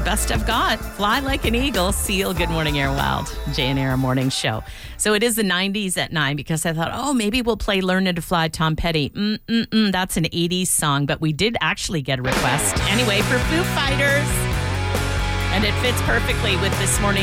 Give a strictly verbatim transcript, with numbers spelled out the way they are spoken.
best I've got. Fly like an eagle, seal. Good morning, Air Wild. Jay and Aaron morning show. So it is the nineties at nine because I thought, oh, maybe we'll play Learning to Fly, Tom Petty. Mm-mm-mm, that's an eighties song, but we did actually get a request. Anyway, for Foo Fighters. And it fits perfectly with this morning.